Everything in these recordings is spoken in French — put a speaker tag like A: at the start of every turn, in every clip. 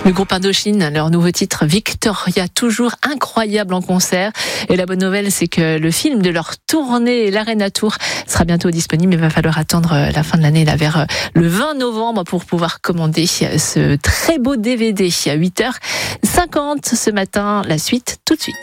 A: Le groupe Indochine, leur nouveau titre Victoria, toujours incroyable en concert. Et la bonne nouvelle, c'est que le film de leur tournée, l'Arena Tour, sera bientôt disponible. Il va falloir attendre la fin de l'année, là, vers le 20 novembre, pour pouvoir commander ce très beau DVD à 8h50 ce matin. La suite, tout de suite.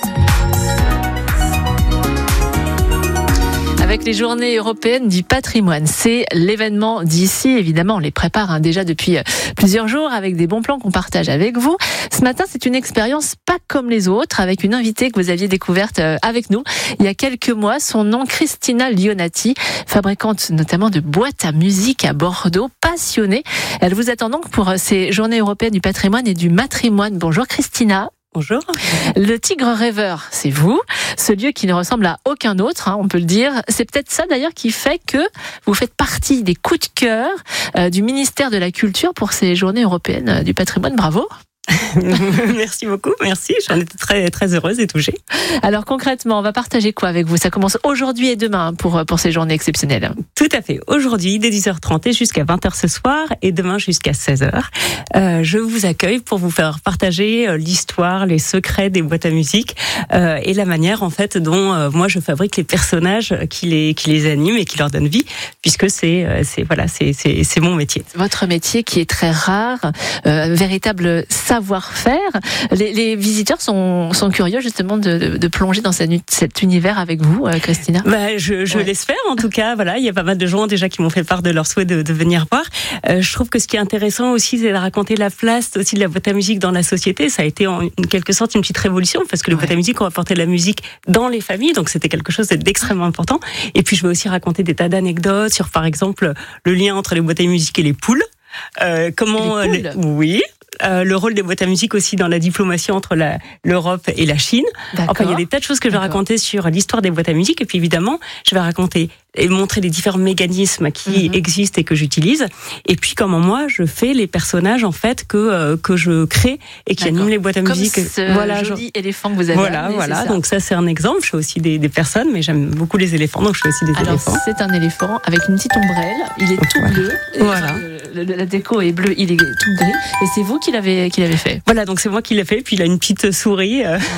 A: Avec les journées européennes du patrimoine, c'est l'événement d'ici. Évidemment, on les prépare déjà depuis plusieurs jours avec des bons plans qu'on partage avec vous. Ce matin, c'est une expérience pas comme les autres, avec une invitée que vous aviez découverte avec nous il y a quelques mois. Son nom, Christina Lionati, fabricante notamment de boîtes à musique à Bordeaux, passionnée. Elle vous attend donc pour ces journées européennes du patrimoine et du matrimoine. Bonjour Christina.
B: Bonjour.
A: Le Tigre Rêveur, c'est vous. Ce lieu qui ne ressemble à aucun autre, on peut le dire. C'est peut-être ça d'ailleurs qui fait que vous faites partie des coups de cœur du ministère de la Culture pour ces journées européennes du patrimoine. Bravo.
B: Merci beaucoup, merci. J'en étais très, très heureuse et touchée.
A: Alors concrètement, on va partager quoi avec vous? Ça commence aujourd'hui et demain pour ces journées exceptionnelles.
B: Tout à fait. Aujourd'hui, dès 10h30 et jusqu'à 20h ce soir, et demain jusqu'à 16h, je vous accueille pour vous faire partager l'histoire, les secrets des boîtes à musique et la manière en fait dont moi je fabrique les personnages qui les animent et qui leur donnent vie, puisque c'est mon métier.
A: Votre métier qui est très rare, véritable savoir-faire. Les visiteurs sont curieux justement de plonger dans cet univers avec vous, Christina.
B: Je l'espère en tout cas. Voilà, il y a pas mal de gens déjà qui m'ont fait part de leur souhait de venir voir. Je trouve que ce qui est intéressant aussi, c'est de raconter la place aussi de la boîte à musique dans la société. Ça a été en quelque sorte une petite révolution parce que les boîtes à musique ont apporté la musique dans les familles, donc c'était quelque chose d'extrêmement important. Et puis je vais aussi raconter des tas d'anecdotes sur, par exemple, le lien entre les boîtes à musique et les poules. Oui. Le rôle des boîtes à musique aussi dans la diplomatie entre l'Europe et la Chine. Enfin, il y a des tas de choses que je vais raconter sur l'histoire des boîtes à musique. Et puis évidemment, je vais raconter et montrer les différents mécanismes qui existent et que j'utilise. Et puis comment moi, je fais les personnages en fait que je crée et qui animent les boîtes à musique.
A: Comme ce joli éléphant que vous avez amené,
B: voilà. Donc ça, c'est un exemple. Je fais aussi des personnes, mais j'aime beaucoup les éléphants, donc je fais aussi des éléphants.
A: C'est un éléphant avec une petite ombrelle. Il est tout bleu.
B: Voilà.
A: La déco est bleue, il est tout gris. Et c'est vous qui l'avez fait.
B: Voilà, donc c'est moi qui l'ai fait. Puis il a une petite souris.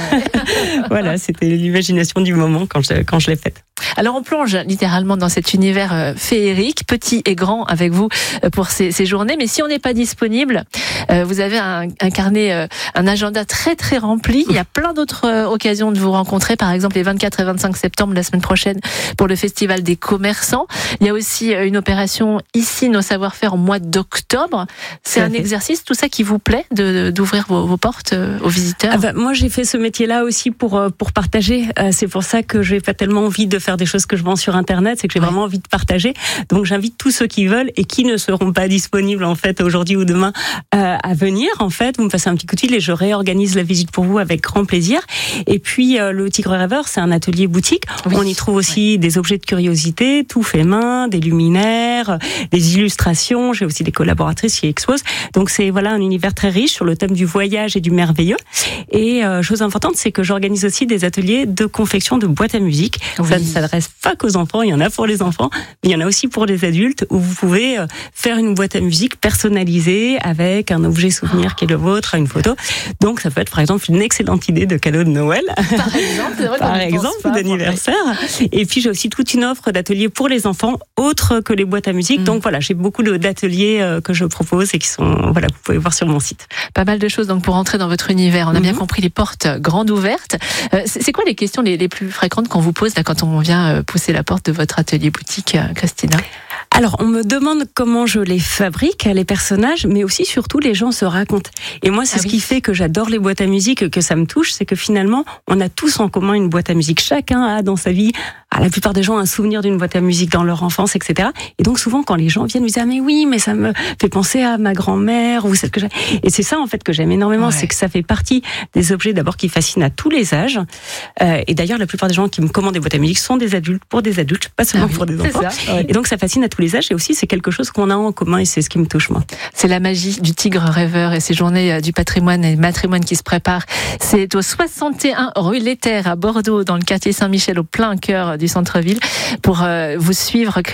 B: Voilà, c'était l'imagination du moment quand je l'ai faite.
A: Alors on plonge littéralement dans cet univers féerique, petit et grand, avec vous pour ces journées. Mais si on n'est pas disponible, vous avez un carnet, un agenda très très rempli. Il y a plein d'autres occasions de vous rencontrer, par exemple les 24 et 25 septembre, la semaine prochaine, pour le Festival des commerçants. Il y a aussi une opération ici, nos savoir-faire, au mois d'octobre. C'est un exercice, tout ça qui vous plaît, d'ouvrir vos portes aux visiteurs?
B: Moi j'ai fait ce métier-là aussi pour partager. C'est pour ça que j'ai pas tellement envie de faire des choses que je vends sur Internet, c'est que j'ai vraiment envie de partager. Donc j'invite tous ceux qui veulent et qui ne seront pas disponibles en fait aujourd'hui ou demain à venir. En fait, vous me passez un petit coup de fil et je réorganise la visite pour vous avec grand plaisir. Et puis le Tigre Rêveur, c'est un atelier boutique. On y trouve aussi des objets de curiosité, tout fait main, des luminaires, des illustrations. J'ai aussi des collaboratrices qui exposent. Donc c'est un univers très riche sur le thème du voyage et du merveilleux. Et chose importante, c'est que j'organise aussi des ateliers de confection de boîtes à musique. Ça ne s'adresse pas qu'aux enfants, il y en a pour les enfants, mais il y en a aussi pour les adultes où vous pouvez faire une boîte à musique personnalisée avec un objet souvenir qui est le vôtre, une photo. Donc ça peut être par exemple une excellente idée de cadeau de Noël.
A: Par exemple,
B: d'anniversaire. Et puis j'ai aussi toute une offre d'ateliers pour les enfants autres que les boîtes à musique. Donc voilà, j'ai beaucoup d'ateliers que je propose et qui sont, vous pouvez voir sur mon site.
A: Pas mal de choses donc pour entrer dans votre univers. On a bien compris, les portes grandes ouvertes. C'est quoi les questions les plus fréquentes qu'on vous pose là quand on vient pousser la porte de votre atelier boutique, Christina?
B: Alors, on me demande comment je les fabrique, les personnages, mais aussi, surtout, les gens se racontent. Et moi, c'est ce qui fait que j'adore les boîtes à musique, que ça me touche, c'est que finalement, on a tous en commun une boîte à musique. Chacun a dans sa vie, la plupart des gens, un souvenir d'une boîte à musique dans leur enfance, etc. Et donc, souvent, quand les gens viennent me dire, ah, mais oui, mais ça me fait penser à ma grand-mère, ou celle que j'ai. Et c'est ça, en fait, que j'aime énormément, c'est que ça fait partie des objets, d'abord, qui fascinent à tous les âges. Et d'ailleurs, la plupart des gens qui me commandent des boîtes à musique sont des adultes, pour des adultes, pas seulement pour des enfants. Et donc, ça fascine à tous les âges, et aussi, c'est quelque chose qu'on a en commun, et c'est ce qui me touche, moi.
A: C'est la magie du Tigre Rêveur et ces journées du patrimoine et matrimoine qui se préparent. C'est au 61 rue Les Terres à Bordeaux, dans le quartier Saint-Michel, au plein cœur du centre-ville. Pour vous suivre,